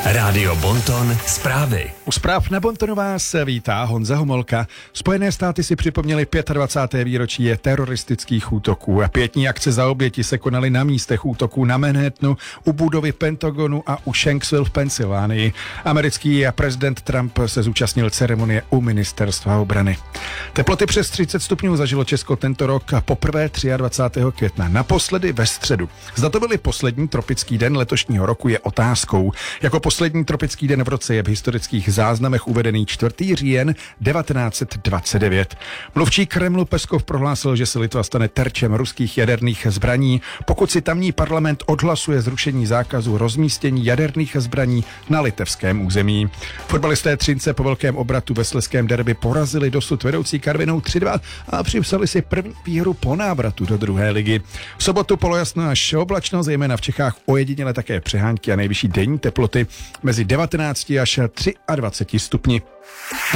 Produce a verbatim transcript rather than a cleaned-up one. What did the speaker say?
Rádio Bonton zprávy. U zpráv na Bontonu vás vítá Honza Homolka. Spojené státy si připomněly dvacáté páté výročí teroristických útoků a pětní akce za oběti se konaly na místech útoků na Manhattanu, u budovy Pentagonu a u Shanksville v Pensylvánii. Americký prezident Trump se zúčastnil ceremonie u ministerstva obrany. Teploty přes třicet stupňů zažilo Česko tento rok poprvé dvacátého třetího května, naposledy ve středu. Zda to byl poslední tropický den letošního roku je otázkou. Jako poslední tropický den v roce je v historických záznamech uvedený čtvrtého října devatenáct set dvacet devět. Mluvčí Kremlu Peskov prohlásil, že se Litva stane terčem ruských jaderných zbraní, pokud si tamní parlament odhlasuje zrušení zákazu rozmístění jaderných zbraní na litevském území. Fotbalisté Třince po velkém obratu ve slezském derby porazili dosud vedoucí Karvinou tři dva a připsali si první výhru po návratu do druhé ligy. V sobotu polojasno až oblačno, zejména v Čechách ojediněle také přehánky a nejvyšší denní teploty mezi devatenácti až dvaceti třemi stupni.